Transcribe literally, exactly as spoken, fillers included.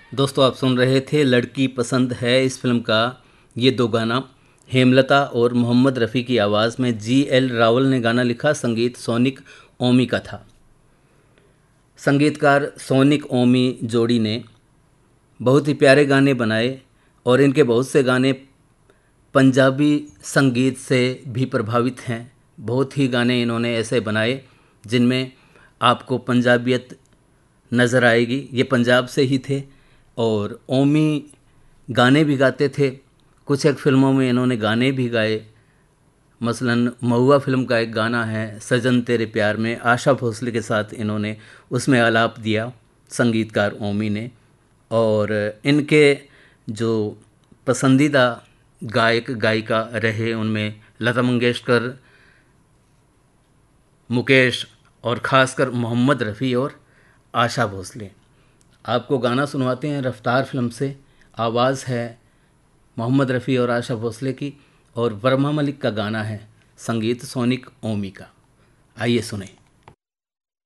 दोस्तों आप सुन रहे थे लड़की पसंद है इस फिल्म का ये दो गाना हेमलता और मोहम्मद रफ़ी की आवाज़ में जी एल रावल ने गाना लिखा, संगीत सोनिक ओमी का था। संगीतकार सोनिक ओमी जोड़ी ने बहुत ही प्यारे गाने बनाए और इनके बहुत से गाने पंजाबी संगीत से भी प्रभावित हैं। बहुत ही गाने इन्होंने ऐसे बनाए जिनमें आपको पंजाबियत नज़र आएगी। ये पंजाब से ही थे और ओमी गाने भी गाते थे। कुछ एक फिल्मों में इन्होंने गाने भी गाए, मसलन महुआ फिल्म का एक गाना है सजन तेरे प्यार में, आशा भोसले के साथ इन्होंने उसमें आलाप दिया संगीतकार ओमी ने। और इनके जो पसंदीदा गायक गायिका रहे उनमें लता मंगेशकर, मुकेश और ख़ासकर मोहम्मद रफ़ी और आशा भोसले। आपको गाना सुनवाते हैं रफ्तार फिल्म से। आवाज़ है मोहम्मद रफ़ी और आशा भोसले की और वर्मा मलिक का गाना है, संगीत सोनिक ओमी का। आइए सुने।